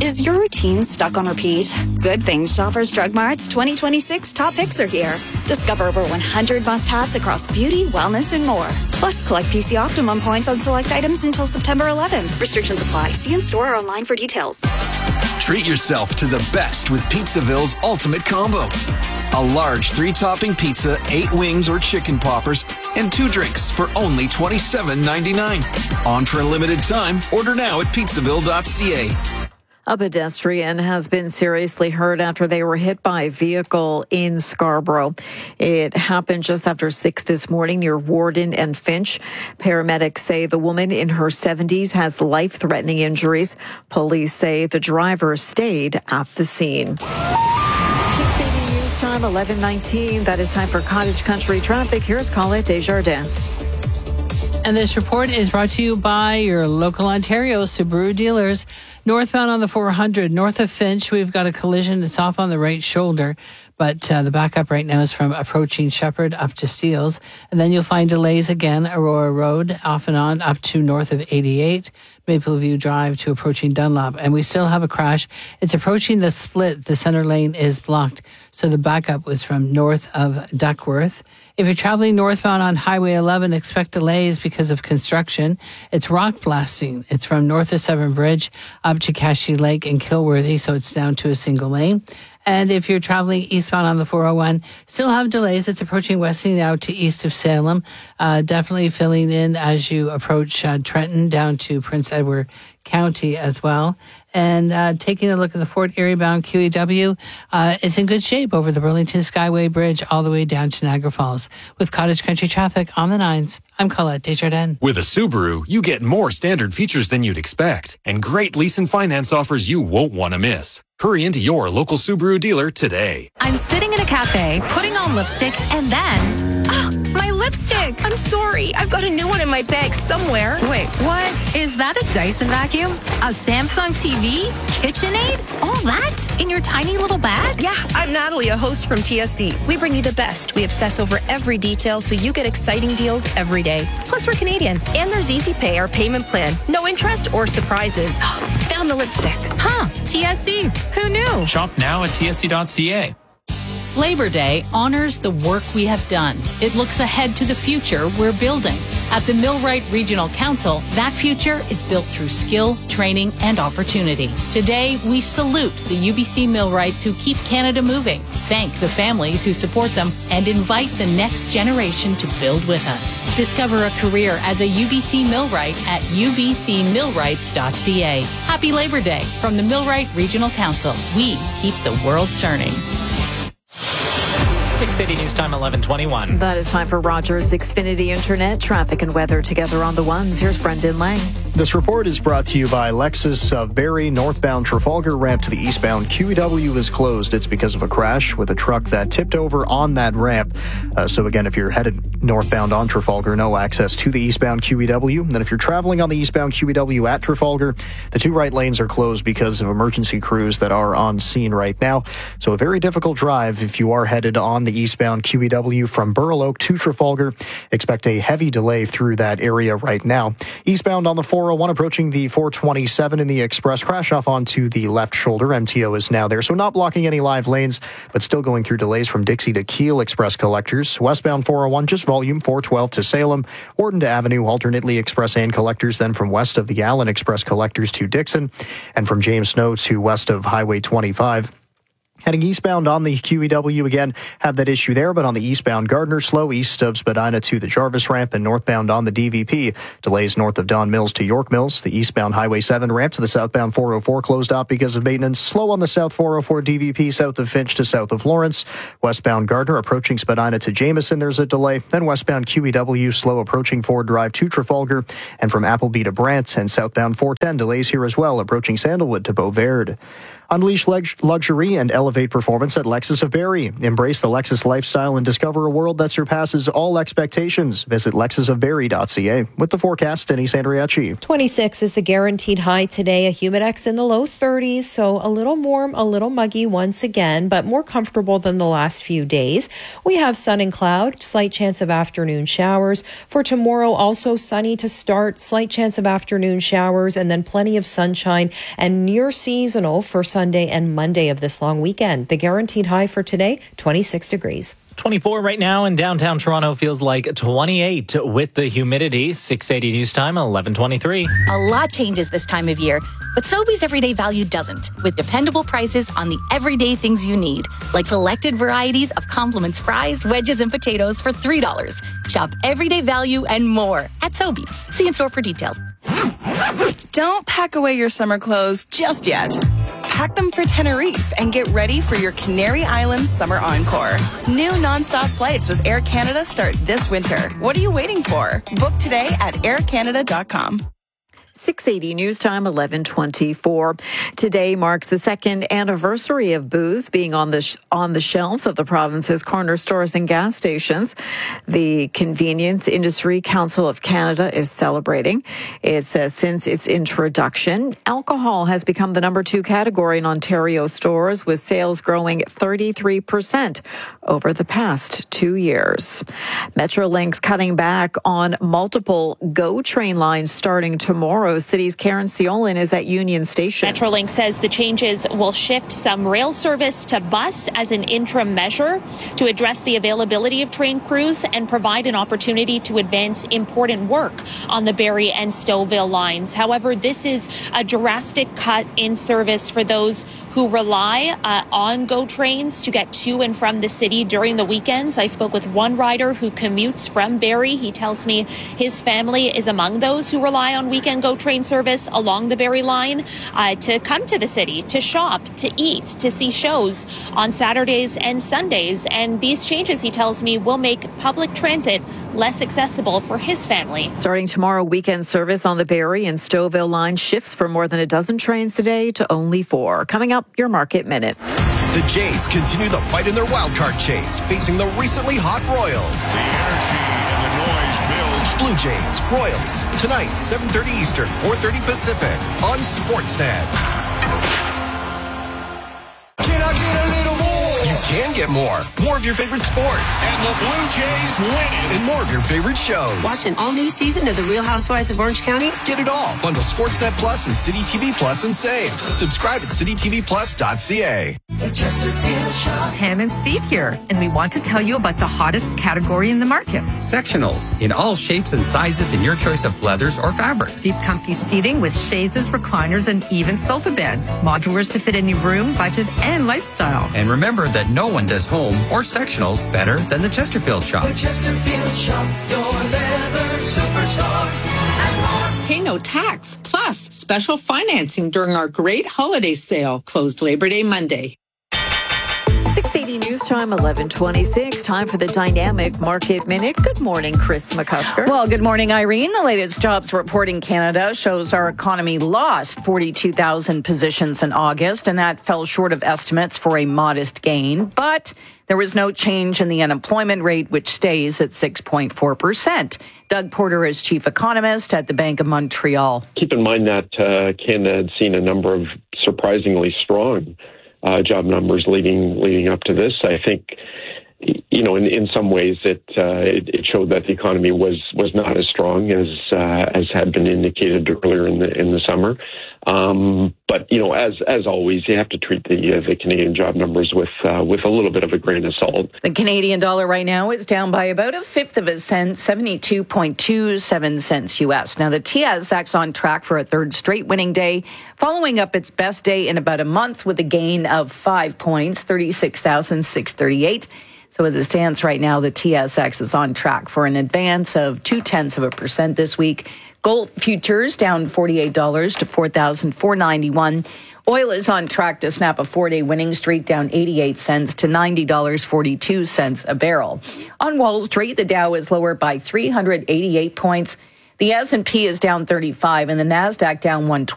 Is your routine stuck on repeat? Good thing Shoppers Drug Mart's 2026 top picks are here. Discover over 100 must-haves across beauty, wellness, and more. Plus, collect PC Optimum points on select items until September 11th. Restrictions apply. See in-store or online for details. Treat yourself to the best with Pizzaville's Ultimate Combo. A large 3-topping pizza, 8 wings or chicken poppers, and 2 drinks for only $27.99. On for a limited time. Order now at pizzaville.ca. A pedestrian has been seriously hurt after they were hit by a vehicle in Scarborough. It happened just after 6 this morning near Warden and Finch. Paramedics say the woman in her 70s has life-threatening injuries. Police say the driver stayed at the scene. 6:80 news time, 11:19. That is time for Cottage Country traffic. Here's Colette Desjardins. And this report is brought to you by your local Ontario Subaru dealers. Northbound on the 400, north of Finch, we've got a collision. It's off on the right shoulder, but the backup right now is from approaching Shepherd up to Steeles. And then you'll find delays again, Aurora Road, off and on, up to north of 88. Mapleview Drive to approaching Dunlop. And we still have a crash. It's approaching the split. The center lane is blocked. So the backup was from north of Duckworth. If you're traveling northbound on Highway 11, expect delays because of construction. It's rock blasting. It's from north of Severn Bridge up to Cashy Lake and Kilworthy, so it's down to a single lane. And if you're traveling eastbound on the 401, still have delays. It's approaching Westing now to east of Salem. Definitely filling in as you approach Trenton down to Prince Edward County as well. And taking a look at the Fort Erie bound QEW, it's in good shape over the Burlington Skyway Bridge all the way down to Niagara Falls. With Cottage Country traffic on the 9s, I'm Colette Desjardins. With a Subaru, you get more standard features than you'd expect and great lease and finance offers you won't want to miss. Hurry into your local Subaru dealer today. I'm sitting in a cafe, putting on lipstick, and then... my lipstick! I'm sorry. I've got a new one in my bag somewhere. Wait, what? Is that a Dyson vacuum? A Samsung TV? KitchenAid? All that? In your tiny little bag? Yeah, I'm Natalie, a host from TSC. We bring you the best. We obsess over every detail so you get exciting deals every day. Plus, we're Canadian. And there's Easy Pay, our payment plan. No interest or surprises. Found the lipstick. Huh, TSC. Who knew? Shop now at tsc.ca. Labor Day honors the work we have done. It looks ahead to the future we're building. At the Millwright Regional Council, that future is built through skill, training, and opportunity. Today, we salute the UBC Millwrights who keep Canada moving, thank the families who support them, and invite the next generation to build with us. Discover a career as a UBC Millwright at ubcmillwrights.ca. Happy Labor Day from the Millwright Regional Council. We keep the world turning. 6:80 news time, 11:21. That is time for Rogers Xfinity Internet traffic and weather together on the ones. Here's Brendan Lang. This report is brought to you by Lexus of Barrie. Northbound Trafalgar ramp to the eastbound QEW is closed. It's because of a crash with a truck that tipped over on that ramp. So again, if you're headed northbound on Trafalgar, no access to the eastbound QEW. And then if you're traveling on the eastbound QEW at Trafalgar, the 2 right lanes are closed because of emergency crews that are on scene right now. So a very difficult drive if you are headed on the eastbound QEW from Burl Oak to Trafalgar. Expect a heavy delay through that area right now. Eastbound on the 401 approaching the 427 in the express, crash off onto the left shoulder. MTO is now there, so not blocking any live lanes, but still going through delays from Dixie to Keele express collectors. Westbound 401 just volume 412 to Salem. Wharton to Avenue alternately express and collectors, then from west of the Allen express collectors to Dixon, and from James Snow to west of Highway 25. Heading eastbound on the QEW, again, have that issue there, but on the eastbound Gardner, slow east of Spadina to the Jarvis ramp, and northbound on the DVP. Delays north of Don Mills to York Mills. The eastbound Highway 7 ramp to the southbound 404 closed off because of maintenance. Slow on the south 404 DVP south of Finch to south of Lawrence. Westbound Gardner approaching Spadina to Jameson, there's a delay. Then westbound QEW slow approaching Ford Drive to Trafalgar, and from Appleby to Brant, and southbound 410 delays here as well, approaching Sandalwood to Beauverde. Unleash luxury and elevate performance at Lexus of Barrie. Embrace the Lexus lifestyle and discover a world that surpasses all expectations. Visit lexusofbarrie.ca. With the forecast, Denise Andriacci. 26 is the guaranteed high today. A humidex in the low 30s, so a little warm, a little muggy once again, but more comfortable than the last few days. We have sun and cloud, slight chance of afternoon showers. For tomorrow, also sunny to start, slight chance of afternoon showers, and then plenty of sunshine and near seasonal for Sunday and Monday of this long weekend. The guaranteed high for today, 26 degrees. 24 right now in downtown Toronto, feels like 28 with the humidity. 680 News Time, 11:23. A lot changes this time of year, but Sobeys Everyday Value doesn't, with dependable prices on the everyday things you need, like selected varieties of Compliments fries, wedges, and potatoes for $3. Shop Everyday Value and more at Sobeys. See in store for details. Don't pack away your summer clothes just yet. Pack them for Tenerife and get ready for your Canary Islands Summer Encore. New nonstop flights with Air Canada start this winter. What are you waiting for? Book today at aircanada.com. 680 News Time, 11:24. Today marks the second anniversary of booze being on the shelves of the province's corner stores and gas stations. The Convenience Industry Council of Canada is celebrating. It says since its introduction, alcohol has become the number 2 category in Ontario stores, with sales growing 33% over the past 2 years. Metrolinx cutting back on multiple GO train lines starting tomorrow. City's Karen Ciolin is at Union Station. Metrolinx says the changes will shift some rail service to bus as an interim measure to address the availability of train crews and provide an opportunity to advance important work on the Barrie and Stouffville lines. However, this is a drastic cut in service for those who rely on GO trains to get to and from the city during the weekends. I spoke with one rider who commutes from Barrie. He tells me his family is among those who rely on weekend GO train service along the Barrie line to come to the city, to shop, to eat, to see shows on Saturdays and Sundays. And these changes, he tells me, will make public transit less accessible for his family. Starting tomorrow, weekend service on the Barrie and Stouffville line shifts from more than a dozen trains today to only 4. Coming up, your Market Minute. The Jays continue the fight in their wildcard chase, facing the recently hot Royals. The energy and the noise builds. Blue Jays, Royals, tonight, 7:30 Eastern, 4:30 Pacific, on Sportsnet. Can I get a little more? You can get more. More of your favorite sports. And the Blue Jays win it. And more of your favorite shows. Watch an all-new season of The Real Housewives of Orange County? Get it all. Bundle Sportsnet Plus and City TV Plus and save. Subscribe at citytvplus.ca. Pam and Steve here, and we want to tell you about the hottest category in the market. Sectionals in all shapes and sizes in your choice of leathers or fabrics. Deep comfy seating with chaises, recliners, and even sofa beds. Modulars to fit any room, budget, and lifestyle. And remember that no one does home or sectionals better than the Chesterfield Shop. The Chesterfield Shop, your leather superstar. Pay no tax, plus special financing during our great holiday sale, closed Labor Day Monday. 680 News Time, 11:26. Time for the Dynamic Market Minute. Good morning, Chris McCusker. Well, good morning, Irene. The latest jobs report in Canada shows our economy lost 42,000 positions in August, and that fell short of estimates for a modest gain. But there was no change in the unemployment rate, which stays at 6.4%. Doug Porter is chief economist at the Bank of Montreal. Keep in mind that Canada had seen a number of surprisingly strong job numbers leading up to this. I think, you know, in some ways it showed that the economy was not as strong as had been indicated earlier in the summer. But you know, as always, you have to treat the Canadian job numbers with a little bit of a grain of salt. The Canadian dollar right now is down by about a fifth of a cent, 72.27 cents U.S. Now the TSX on track for a third straight winning day, following up its best day in about a month with a gain of 5 points, 36,638. So as it stands right now, the TSX is on track for an advance of 0.2% this week. Gold futures down $48 to $4,491. Oil is on track to snap a 4-day winning streak, down 88 cents to $90.42 a barrel. On Wall Street, the Dow is lower by 388 points. The S&P is down 35 and the NASDAQ down 120.